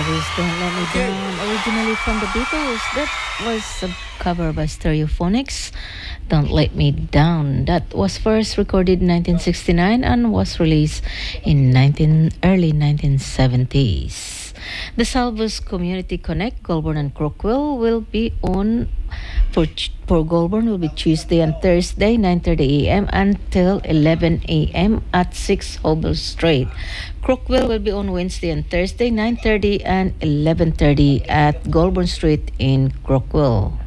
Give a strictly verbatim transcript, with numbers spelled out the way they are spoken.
That is Don't Let Me Okay. Down, originally from the Beatles. That was a cover by Stereophonics. Don't Let Me Down. That was first recorded in nineteen sixty-nine and was released in nineteen, early nineteen seventies. The Salvos Community Connect, Goulburn and Crookwell, will be on for, for Goulburn will be Tuesday and Thursday, nine thirty a m until eleven a m at six Hobble Street. Crookwell will be on Wednesday and Thursday, nine thirty and eleven thirty at Goulburn Street in Crookwell.